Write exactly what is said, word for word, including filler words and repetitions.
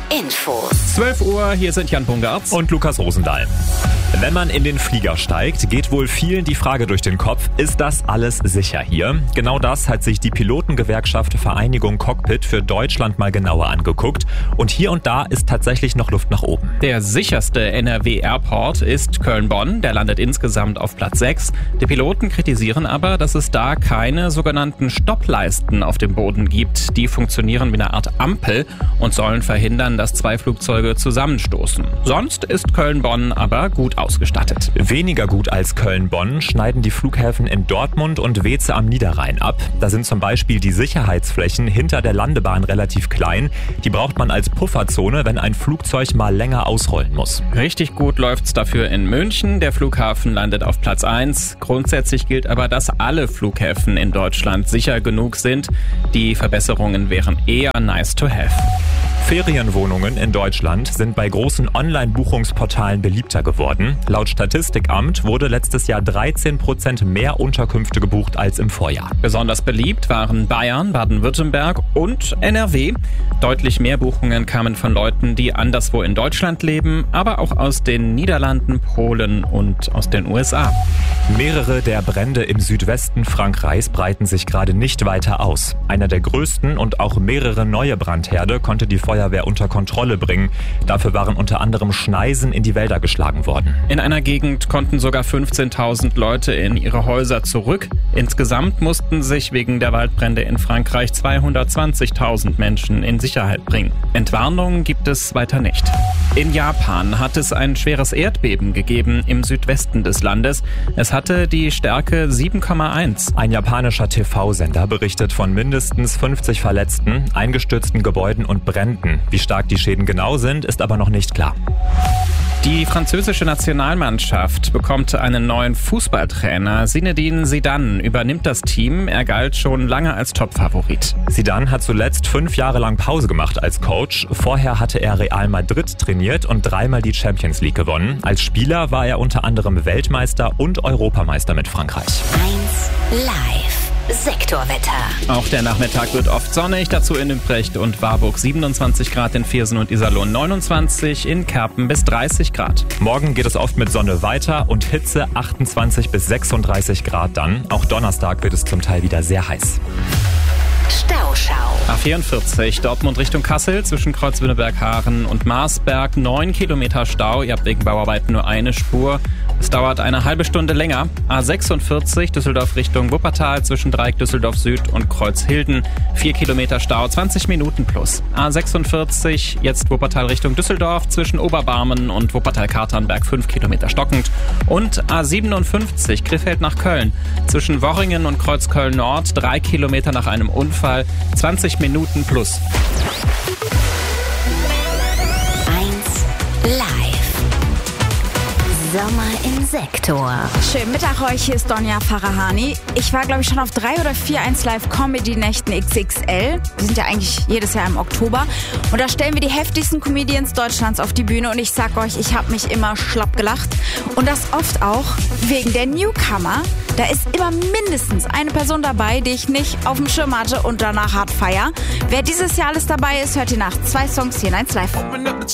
Infos. zwölf Uhr, hier sind Jan Bungartz und Lukas Rosendahl. Wenn man in den Flieger steigt, geht wohl vielen die Frage durch den Kopf, ist das alles sicher hier? Genau das hat sich die Pilotengewerkschaft Vereinigung Cockpit für Deutschland mal genauer angeguckt. Und hier und da ist tatsächlich noch Luft nach oben. Der sicherste N R W-Airport ist Köln-Bonn. Der landet insgesamt auf Platz sechs. Die Piloten kritisieren aber, dass es da keine sogenannten Stoppleisten auf dem Boden gibt. Die funktionieren wie eine Art Ampel und sollen verhindern, dass zwei Flugzeuge zusammenstoßen. Sonst ist Köln-Bonn aber gut ausgestattet. Weniger gut als Köln-Bonn schneiden die Flughäfen in Dortmund und Weeze am Niederrhein ab. Da sind zum Beispiel die Sicherheitsflächen hinter der Landebahn relativ klein. Die braucht man als Pufferzone, wenn ein Flugzeug mal länger ausrollen muss. Richtig gut läuft's dafür in München. Der Flughafen landet auf Platz eins. Grundsätzlich gilt aber, dass alle Flughäfen in Deutschland sicher genug sind. Die Verbesserungen wären eher nice to have. Ferienwohnungen in Deutschland sind bei großen Online-Buchungsportalen beliebter geworden. Laut Statistikamt wurde letztes Jahr dreizehn Prozent mehr Unterkünfte gebucht als im Vorjahr. Besonders beliebt waren Bayern, Baden-Württemberg und N R W. Deutlich mehr Buchungen kamen von Leuten, die anderswo in Deutschland leben, aber auch aus den Niederlanden, Polen und aus den U S A. Mehrere der Brände im Südwesten Frankreichs breiten sich gerade nicht weiter aus. Einer der größten und auch mehrere neue Brandherde konnte die Feuerwehr unter Kontrolle bringen. Dafür waren unter anderem Schneisen in die Wälder geschlagen worden. In einer Gegend konnten sogar fünfzehntausend Leute in ihre Häuser zurück. Insgesamt mussten sich wegen der Waldbrände in Frankreich zweihundertzwanzigtausend Menschen in Sicherheit bringen. Entwarnung gibt es weiter nicht. In Japan hat es ein schweres Erdbeben gegeben im Südwesten des Landes. Es hatte die Stärke sieben Komma eins. Ein japanischer T V-Sender berichtet von mindestens fünfzig Verletzten, eingestürzten Gebäuden und Bränden. Wie stark die Schäden genau sind, ist aber noch nicht klar. Die französische Nationalmannschaft bekommt einen neuen Fußballtrainer. Zinedine Zidane übernimmt das Team. Er galt schon lange als Topfavorit. Zidane hat zuletzt fünf Jahre lang Pause gemacht als Coach. Vorher hatte er Real Madrid trainiert und dreimal die Champions League gewonnen. Als Spieler war er unter anderem Weltmeister und Europameister mit Frankreich. eins live. Sektorwetter. Auch der Nachmittag wird oft sonnig, dazu in Ümbrecht und Warburg siebenundzwanzig Grad, in Viersen und Iserlohn neunundzwanzig, in Kerpen bis dreißig Grad. Morgen geht es oft mit Sonne weiter und Hitze achtundzwanzig bis sechsunddreißig Grad dann. Auch Donnerstag wird es zum Teil wieder sehr heiß. Stauschau. A vierundvierzig, Dortmund Richtung Kassel, zwischen Kreuzwinneberg-Haaren und Marsberg, neun Kilometer Stau. Ihr habt wegen Bauarbeiten nur eine Spur. Es dauert eine halbe Stunde länger. A sechsundvierzig, Düsseldorf Richtung Wuppertal, zwischen Dreieck Düsseldorf Süd und Kreuzhilden, vier Kilometer Stau, zwanzig Minuten plus. A sechsundvierzig, jetzt Wuppertal Richtung Düsseldorf, zwischen Oberbarmen und Wuppertal-Katernberg, fünf Kilometer stockend. Und A siebenundfünfzig, Krefeld nach Köln, zwischen Worringen und Kreuzköln Nord, drei Kilometer nach einem Unfall, zwanzig Minuten plus. eins live. Sommer im Sektor. Schönen Mittag euch, hier ist Donja Farahani. Ich war, glaube ich, schon auf drei oder vier eins Live Comedy-Nächten X X L. Wir sind ja eigentlich jedes Jahr im Oktober. Und da stellen wir die heftigsten Comedians Deutschlands auf die Bühne. Und ich sag euch, ich habe mich immer schlapp gelacht. Und das oft auch wegen der Newcomer. Da ist immer mindestens eine Person dabei, die ich nicht auf dem Schirm hatte und danach hart feier. Wer dieses Jahr alles dabei ist, hört ihr nach zwei Songs hier in eins Live.